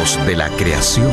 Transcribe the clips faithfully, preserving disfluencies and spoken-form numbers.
Momentos de la Creación.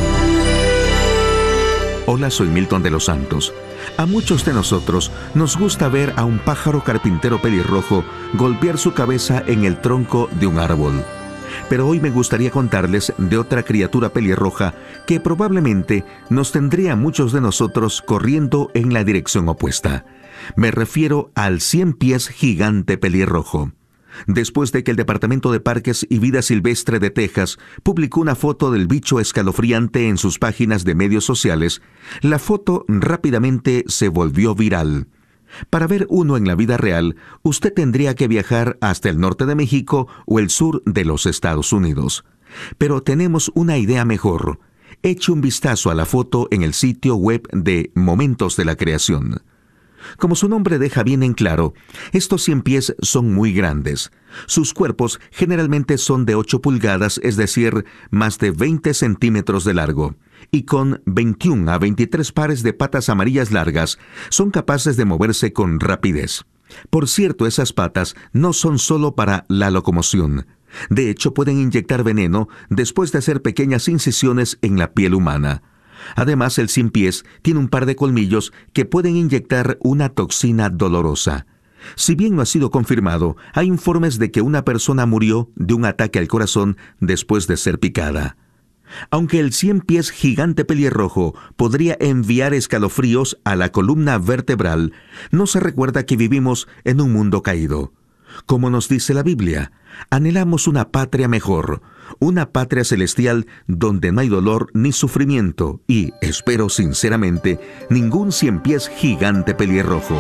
Hola, soy Milton de los Santos. A muchos de nosotros nos gusta ver a un pájaro carpintero pelirrojo golpear su cabeza en el tronco de un árbol. Pero hoy me gustaría contarles de otra criatura pelirroja que probablemente nos tendría a muchos de nosotros corriendo en la dirección opuesta. Me refiero al cien pies gigante pelirrojo. Después de que el Departamento de Parques y Vida Silvestre de Texas publicó una foto del bicho escalofriante en sus páginas de medios sociales, la foto rápidamente se volvió viral. Para ver uno en la vida real, usted tendría que viajar hasta el norte de México o el sur de los Estados Unidos. Pero tenemos una idea mejor. Eche un vistazo a la foto en el sitio web de Momentos de la Creación. Como su nombre deja bien en claro, estos cien pies son muy grandes. Sus cuerpos generalmente son de ocho pulgadas, es decir, más de veinte centímetros de largo, y con veintiún a veintitrés pares de patas amarillas largas, son capaces de moverse con rapidez. Por cierto, esas patas no son solo para la locomoción. De hecho, pueden inyectar veneno después de hacer pequeñas incisiones en la piel humana. Además, el cien pies tiene un par de colmillos que pueden inyectar una toxina dolorosa. Si bien no ha sido confirmado, hay informes de que una persona murió de un ataque al corazón después de ser picada. Aunque el cien pies gigante pelirrojo podría enviar escalofríos a la columna vertebral, no se recuerda que vivimos en un mundo caído. Como nos dice la Biblia, anhelamos una patria mejor, una patria celestial donde no hay dolor ni sufrimiento y, espero sinceramente, ningún cien pies gigante pelirrojo.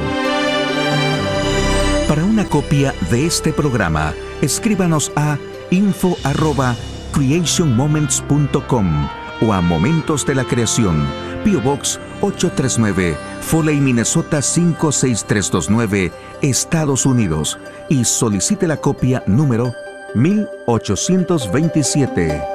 Para una copia de este programa, escríbanos a info arroba creation moments punto com o a Momentos de la Creación, P O Box ocho tres nueve, Foley, Minnesota cinco seis tres dos nueve, Estados Unidos, y solicite la copia número mil ochocientos veintisiete.